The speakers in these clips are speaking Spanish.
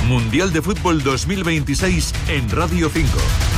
Mundial de Fútbol 2026 en Radio 5.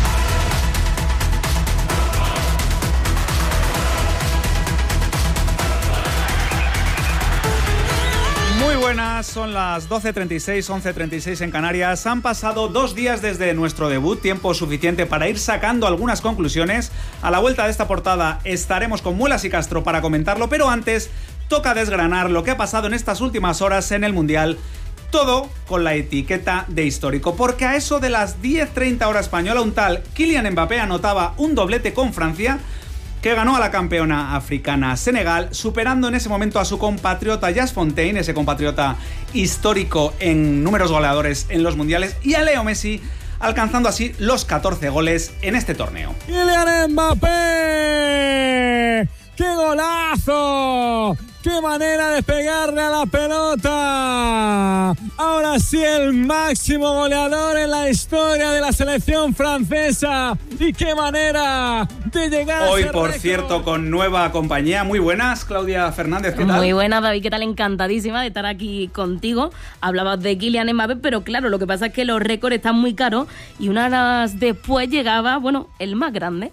Muy buenas, son las 12:36, 11:36 en Canarias. Han pasado 2 días desde nuestro debut, tiempo suficiente para ir sacando algunas conclusiones. A la vuelta de esta portada estaremos con Muelas y Castro para comentarlo, pero antes toca desgranar lo que ha pasado en estas últimas horas en el Mundial. Todo con la etiqueta de histórico, porque a eso de las 10:30 hora española, un tal Kylian Mbappé anotaba un doblete con Francia, que ganó a la campeona africana Senegal, superando en ese momento a su compatriota Jas Fontaine, ese compatriota histórico en números goleadores en los mundiales, y a Leo Messi, alcanzando así los 14 goles en este torneo. ¡Kylian Mbappé! ¡Qué golazo! ¡Qué manera de pegarle a la pelota! Ahora sí, el máximo goleador en la historia de la selección francesa. ¡Y qué manera de llegar hoy, a ese por récord! cierto, con nueva compañía. Muy buenas, Claudia Fernández, ¿qué tal? Muy buenas, David, ¿qué tal? Encantadísima de estar aquí contigo. Hablabas de Kylian Mbappé, pero claro, lo que pasa es que los récords están muy caros y unas horas después llegaba, bueno, el más grande.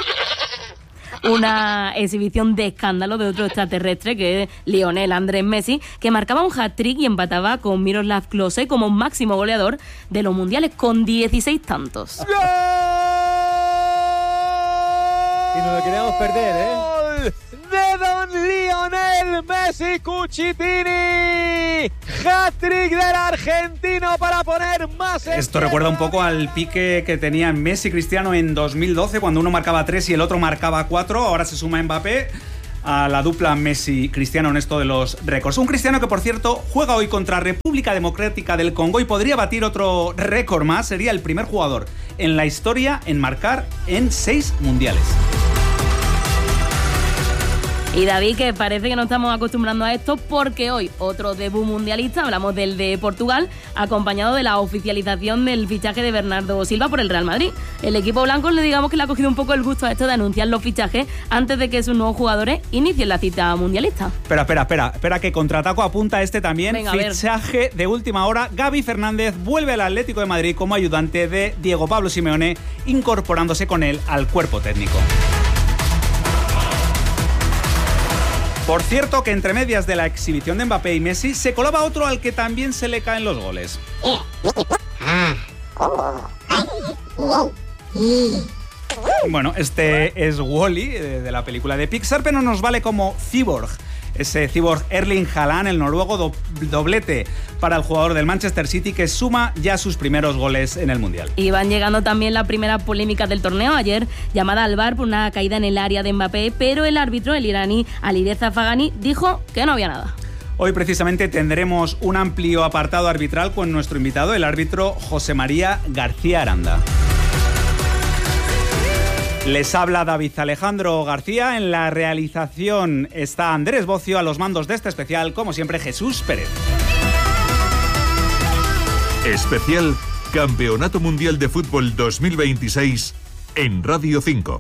Una exhibición de escándalo de otro extraterrestre, que es Lionel Andrés Messi, que marcaba un hat-trick y empataba con Miroslav Klose como máximo goleador de los mundiales con 16 tantos. ¡Gol! Y no lo queríamos perder, ¿eh? De don Lionel Messi Cucitini. Hat-trick del argentino para poner más. Esto recuerda un poco al pique que tenían Messi y Cristiano en 2012, cuando uno marcaba 3 y el otro marcaba 4. Ahora se suma Mbappé a la dupla Messi-Cristiano en esto de los récords. Un Cristiano que, por cierto, juega hoy contra República Democrática del Congo y podría batir otro récord más. Sería el primer jugador en la historia en marcar en 6 mundiales. Y David, que parece que no estamos acostumbrando a esto, porque hoy otro debut mundialista, hablamos del de Portugal, acompañado de la oficialización del fichaje de Bernardo Silva por el Real Madrid. El equipo blanco, le digamos que le ha cogido un poco el gusto a esto de anunciar los fichajes antes de que sus nuevos jugadores inicien la cita mundialista. Espera, que Contraataco apunta este también. Venga, fichaje de última hora. Gaby Fernández vuelve al Atlético de Madrid como ayudante de Diego Pablo Simeone, incorporándose con él al cuerpo técnico. Por cierto, que entre medias de la exhibición de Mbappé y Messi se colaba otro al que también se le caen los goles. Bueno, este es Wall-E de la película de Pixar, pero nos vale como Cyborg. Ese Cyborg Erling Haaland, el noruego, doblete para el jugador del Manchester City, que suma ya sus primeros goles en el Mundial. Y van llegando también las primeras polémicas del torneo. Ayer, llamada al VAR por una caída en el área de Mbappé, pero el árbitro, el iraní Alireza Fagani, dijo que no había nada. Hoy precisamente tendremos un amplio apartado arbitral con nuestro invitado, el árbitro José María García Aranda. Les habla David Alejandro García. En la realización está Andrés Bocio. A los mandos de este especial, como siempre, Jesús Pérez. Especial Campeonato Mundial de Fútbol 2026 en Radio 5.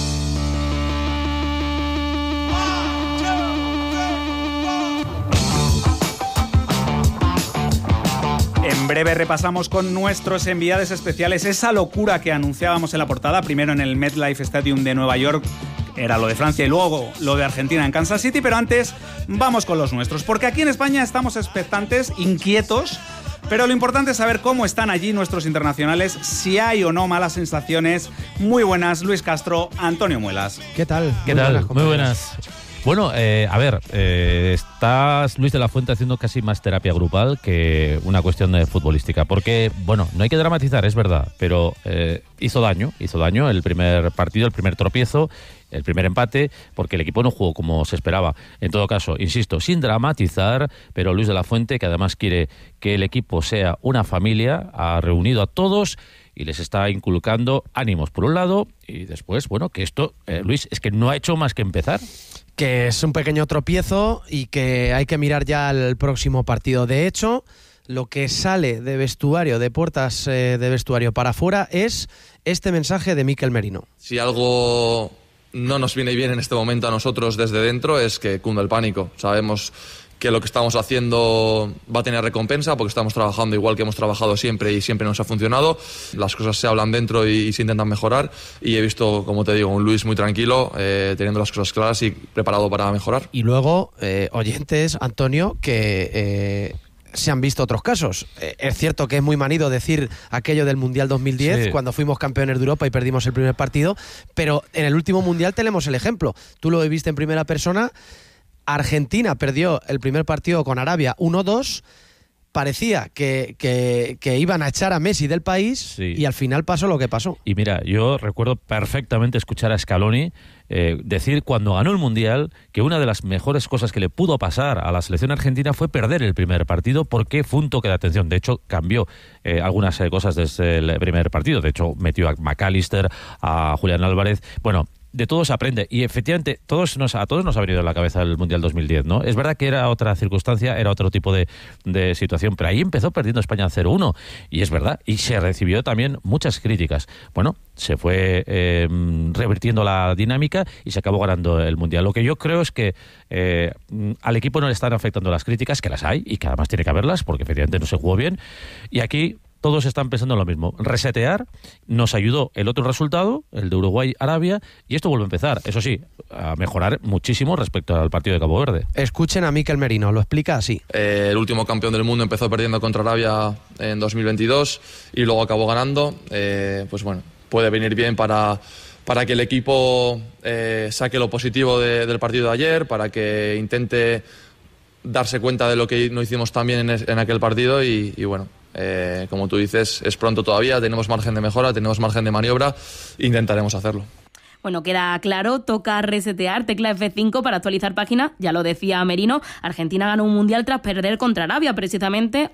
En breve repasamos con nuestros enviados especiales esa locura que anunciábamos en la portada, primero en el MetLife Stadium de Nueva York, era lo de Francia, y luego lo de Argentina en Kansas City, pero antes vamos con los nuestros, porque aquí en España estamos expectantes, inquietos, pero lo importante es saber cómo están allí nuestros internacionales, si hay o no malas sensaciones. Muy buenas, Luis Castro, Antonio Muelas. ¿Qué tal? ¿Qué tal? Muy buenas. Bueno, estás, Luis de la Fuente, haciendo casi más terapia grupal que una cuestión de futbolística. Porque, bueno, no hay que dramatizar, es verdad, pero hizo daño el primer partido, el primer tropiezo, el primer empate, porque el equipo no jugó como se esperaba. En todo caso, insisto, sin dramatizar, pero Luis de la Fuente, que además quiere que el equipo sea una familia, ha reunido a todos y les está inculcando ánimos por un lado, y después, bueno, que esto, Luis, es que no ha hecho más que empezar. Que es un pequeño tropiezo y que hay que mirar ya al próximo partido. De hecho, lo que sale de vestuario, de puertas de vestuario para afuera, es este mensaje de Mikel Merino. Si algo no nos viene bien en este momento a nosotros desde dentro, es que cunde el pánico. Sabemos que lo que estamos haciendo va a tener recompensa porque estamos trabajando igual que hemos trabajado siempre y siempre nos ha funcionado. Las cosas se hablan dentro y se intentan mejorar, y he visto, como te digo, un Luis muy tranquilo, teniendo las cosas claras y preparado para mejorar. Y luego, oyentes, Antonio, que se han visto otros casos. Es cierto que es muy manido decir aquello del Mundial 2010, sí, cuando fuimos campeones de Europa y perdimos el primer partido, pero en el último Mundial tenemos el ejemplo. Tú lo viste en primera persona. Argentina perdió el primer partido con Arabia 1-2, parecía que iban a echar a Messi del país, sí, y al final pasó lo que pasó. Y mira, yo recuerdo perfectamente escuchar a Scaloni decir cuando ganó el Mundial que una de las mejores cosas que le pudo pasar a la selección argentina fue perder el primer partido, porque fue un toque de atención. De hecho, cambió algunas cosas desde el primer partido. De hecho, metió a McAllister, a Julián Álvarez. Bueno, de todo se aprende, y efectivamente a todos nos ha venido en la cabeza el Mundial 2010, ¿no? Es verdad que era otra circunstancia, era otro tipo de situación, pero ahí empezó perdiendo España 0-1, y es verdad, y se recibió también muchas críticas. Bueno, se fue revirtiendo la dinámica y se acabó ganando el Mundial. Lo que yo creo es que al equipo no le están afectando las críticas, que las hay, y que además tiene que haberlas, porque efectivamente no se jugó bien, y aquí todos están pensando en lo mismo. Resetear, nos ayudó el otro resultado, el de Uruguay-Arabia, y esto vuelve a empezar, eso sí, a mejorar muchísimo respecto al partido de Cabo Verde. Escuchen a Mikel Merino, lo explica así. El último campeón del mundo empezó perdiendo contra Arabia en 2022 y luego acabó ganando. Pues bueno, puede venir bien para que el equipo saque lo positivo del partido de ayer, para que intente darse cuenta de lo que no hicimos tan bien en aquel partido y bueno, como tú dices, es pronto todavía, tenemos margen de mejora, tenemos margen de maniobra, intentaremos hacerlo. Bueno, queda claro, toca resetear, tecla F5 para actualizar página, ya lo decía Merino, Argentina ganó un Mundial tras perder contra Arabia, precisamente